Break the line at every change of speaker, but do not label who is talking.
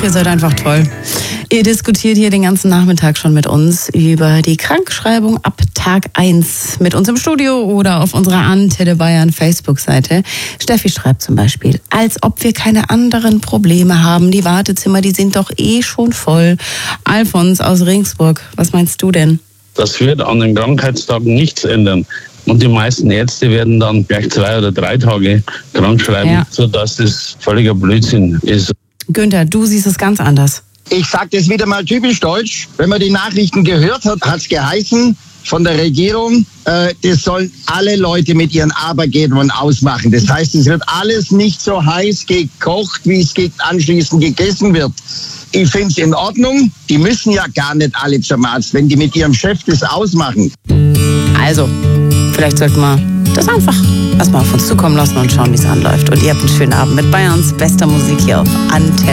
ihr seid einfach toll. Ihr diskutiert hier den ganzen Nachmittag schon mit uns über die Krankschreibung ab Tag 1 mit uns im Studio oder auf unserer Antenne Bayern Facebook-Seite. Steffi schreibt zum Beispiel, als ob wir keine anderen Probleme haben. Die Wartezimmer, die sind doch eh schon voll. Alfons aus Regensburg, was meinst du denn?
Das wird an den Krankheitstagen nichts ändern. Und die meisten Ärzte werden dann gleich 2 oder 3 Tage krank schreiben, sodass das völliger Blödsinn ist.
Günther, du siehst es ganz anders.
Ich sage das wieder mal typisch deutsch. Wenn man die Nachrichten gehört hat, hat es geheißen von der Regierung, das sollen alle Leute mit ihren Arbeitgebern ausmachen. Das heißt, es wird alles nicht so heiß gekocht, wie es anschließend gegessen wird. Ich finde es in Ordnung. Die müssen ja gar nicht alle zum Arzt, wenn die mit ihrem Chef das ausmachen.
Also, vielleicht sollten wir das einfach erstmal auf uns zukommen lassen und schauen, wie es anläuft. Und ihr habt einen schönen Abend mit Bayerns bester Musik hier auf Antenne.